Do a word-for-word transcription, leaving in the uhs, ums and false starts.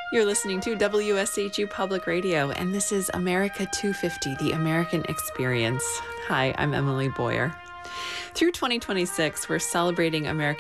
You're listening to W S H U Public Radio, and this is America two fifty, the American Experience. Hi, I'm Emily Boyer. Through twenty twenty-six, we're celebrating American